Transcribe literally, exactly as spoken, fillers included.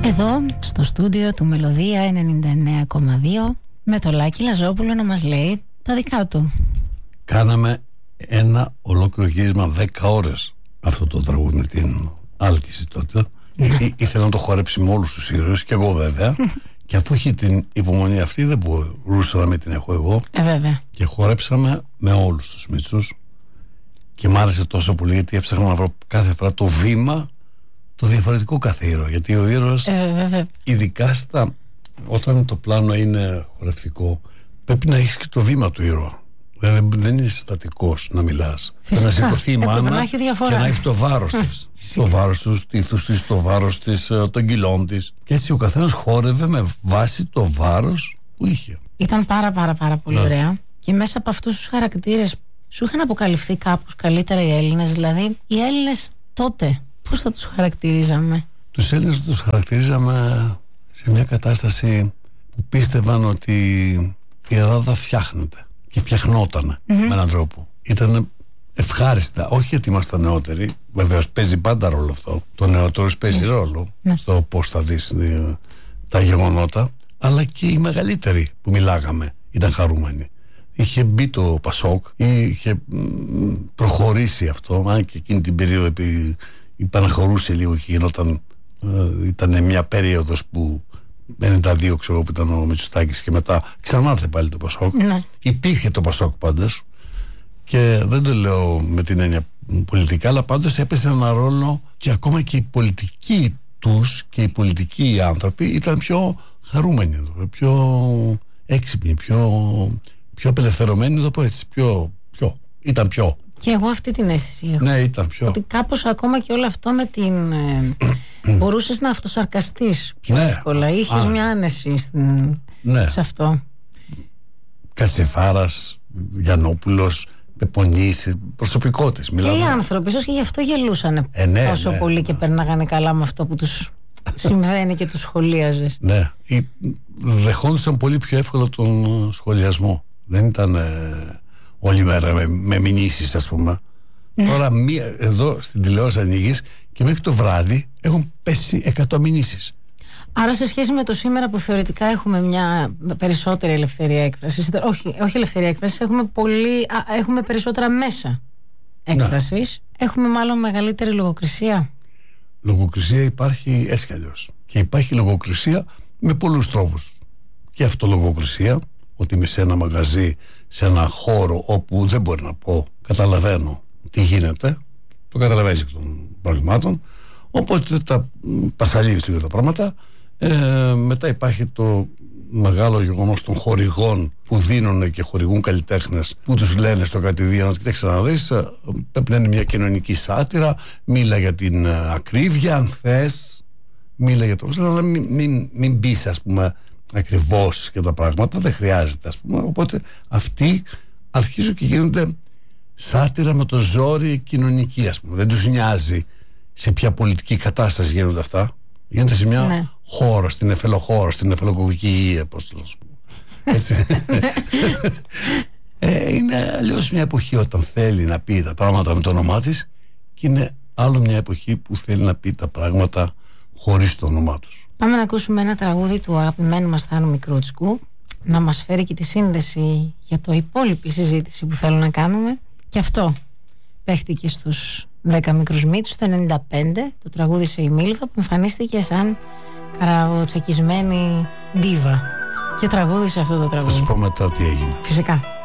Εδώ στο στούντιο του Μελωδία ενενήντα εννέα κόμμα δύο με το Λάκη Λαζόπουλο να μας λέει τα δικά του. Κάναμε ένα ολόκληρο γύρισμα δέκα ώρες αυτό το τραγούδι με την άλκηση τότε. Ή, ήθελα να το χορέψει με όλους τους ήρωες και εγώ βέβαια. Και αφού είχε την υπομονή αυτή δεν μπορούσα να μην την έχω εγώ. Ε, βέβαια. Και χορέψαμε με όλους τους Μίτσους. Και μ' άρεσε τόσο πολύ γιατί έψαχνα να βρω κάθε φορά το βήμα το διαφορετικό κάθε ήρωα. Γιατί ο ήρωας, ε, ειδικά στα, όταν το πλάνο είναι χορευτικό, πρέπει να έχεις και το βήμα του ήρωα. Δηλαδή δεν είναι στατικός να μιλάς. Πρέπει να σηκωθεί η μάνα να και να έχει το βάρος της. Το βάρος του στήθους της, το βάρος της, των κιλών της. Και έτσι ο καθένας χόρευε με βάση το βάρος που είχε. Ήταν πάρα πάρα πάρα πολύ ναι. ωραία. Και μέσα από αυτούς τους χαρακτήρες σου είχαν αποκαλυφθεί κάπως καλύτερα οι Έλληνες. Δηλαδή οι Έλληνες τότε πώς θα τους χαρακτηρίζαμε? Τους Έλληνες τους χαρακτηρίζαμε σε μια κατάσταση που πίστευαν ότι η Ελλάδα φτιάχνεται και φτιαχνότανε mm-hmm. με έναν τρόπο. Ήταν ευχάριστα, όχι γιατί ήμασταν νεότεροι, βεβαίως παίζει πάντα ρόλο αυτό. Το νεότερος παίζει mm-hmm. ρόλο mm-hmm. στο πώς θα δεις τα γεγονότα, αλλά και οι μεγαλύτεροι που μιλάγαμε ήταν χαρούμενοι. Είχε μπει το Πασόκ, είχε προχωρήσει αυτό, αν και εκείνη την περίοδο υπαναχωρούσε λίγο και γινόταν, ε, ήταν μια περίοδος που ενενήντα δύο ξέρω που ήταν ο Μητσοτάκης και μετά ξανά ήρθε πάλι το Πασόκ. Ναι. Υπήρχε το Πασόκ πάντως και δεν το λέω με την έννοια πολιτικά, αλλά πάντως έπαιζε ένα ρόλο και ακόμα και οι πολιτικοί τους και οι πολιτικοί άνθρωποι ήταν πιο χαρούμενοι, πιο έξυπνοι, πιο, πιο απελευθερωμένοι, το πω έτσι, πιο, πιο, ήταν πιο. Και εγώ αυτή την αίσθηση έχω. Ναι, ήταν πιο. Ότι κάπως ακόμα και όλο αυτό με την. Ε, μπορούσες να αυτοσαρκαστείς πιο ναι. εύκολα. Είχες μια άνεση στην, ναι. σε αυτό. Κατσιφάρας, Γιαννόπουλος, Πεπονής, προσωπικότητες. Και οι άνθρωποι, ίσως και γι' αυτό γελούσαν ε, ναι, τόσο ναι, πολύ ναι. και περνάγανε καλά με αυτό που τους συμβαίνει και τους σχολίαζες. Ναι. Δεχόντουσαν πολύ πιο εύκολα τον σχολιασμό. Δεν ήταν. Ε, όλη μέρα με, με μηνύσεις ας πούμε. Ναι. Τώρα μία, εδώ στην τηλεόραση ανοίγεις και μέχρι το βράδυ έχουν πέσει εκατό μηνύσεις. Άρα σε σχέση με το σήμερα που θεωρητικά έχουμε μια περισσότερη ελευθερία έκφρασης, όχι, όχι ελευθερία έκφρασης, έχουμε, πολύ, α, έχουμε περισσότερα μέσα έκφρασης, ναι. έχουμε μάλλον μεγαλύτερη λογοκρισία. Λογοκρισία υπάρχει έτσι κι αλλιώς. Και υπάρχει λογοκρισία με πολλούς τρόπους. Και αυτολογοκρισία, ότι είμαι σε ένα μαγαζί, σε ένα χώρο όπου δεν μπορεί να πω, καταλαβαίνω τι γίνεται, το καταλαβαίνεις εκ των πραγμάτων, οπότε τα πασαλίνεις του για τα πράγματα. Ε, μετά υπάρχει το μεγάλο γεγονός των χορηγών που δίνουν και χορηγούν καλλιτέχνες που τους λένε στο κατηδίαν ότι κοιτάξτε να δεις, πρέπει να είναι μια κοινωνική σάτυρα, μίλα για την ακρίβεια αν θες, μίλα για το αλλά μην, μην, μην μπεις ας πούμε ακριβώς και τα πράγματα, δεν χρειάζεται ας πούμε, οπότε αυτοί αρχίζουν και γίνονται σάτυρα με το ζόρι κοινωνική ας πούμε, δεν τους νοιάζει σε ποια πολιτική κατάσταση γίνονται αυτά, γίνονται σε μια ναι. χώρα, στην εφελοχώρα, στην εφελοκοβική πώς το πούμε έτσι. ε, είναι αλλιώς μια εποχή όταν θέλει να πει τα πράγματα με το όνομά της και είναι άλλο μια εποχή που θέλει να πει τα πράγματα χωρίς το όνομά τους. Πάμε να ακούσουμε ένα τραγούδι του αγαπημένου μας Θάνου Μικρούτσκου να μας φέρει και τη σύνδεση για το υπόλοιπη συζήτηση που θέλω να κάνουμε. Και αυτό παίχτηκε στους δέκα μικρούς μύτους το ενενήντα πέντε, το τραγούδισε η Μίλβα που εμφανίστηκε σαν καραβοτσακισμένη ντίβα και τραγούδισε αυτό το τραγούδι. Θα σου πω μετά τι έγινε. Φυσικά.